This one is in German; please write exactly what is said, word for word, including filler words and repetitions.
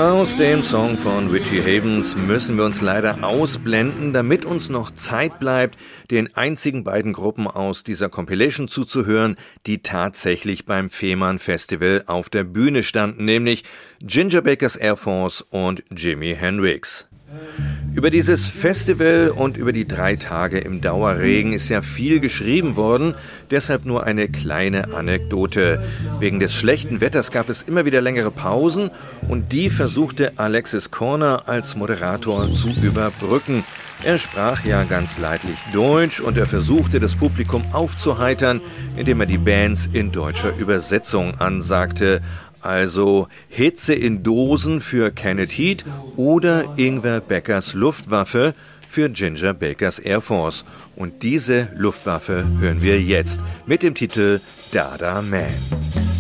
Aus dem Song von Richie Havens müssen wir uns leider ausblenden, damit uns noch Zeit bleibt, den einzigen beiden Gruppen aus dieser Compilation zuzuhören, die tatsächlich beim Fehmarn Festival auf der Bühne standen, nämlich Ginger Baker's Air Force und Jimi Hendrix. Über dieses Festival und über die drei Tage im Dauerregen ist ja viel geschrieben worden, deshalb nur eine kleine Anekdote. Wegen des schlechten Wetters gab es immer wieder längere Pausen und die versuchte Alexis Korner als Moderator zu überbrücken. Er sprach ja ganz leidlich Deutsch und er versuchte, das Publikum aufzuheitern, indem er die Bands in deutscher Übersetzung ansagte. Also Hitze in Dosen für Kenneth Heat oder Ingvar Beckers Luftwaffe für Ginger Baker's Air Force. Und diese Luftwaffe hören wir jetzt mit dem Titel Da Da Man.